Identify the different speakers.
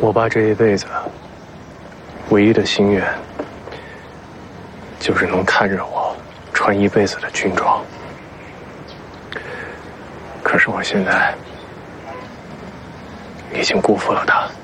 Speaker 1: 我爸这一辈子唯一的心愿，就是能看着我穿一辈子的军装。可是我现在已经辜负了他。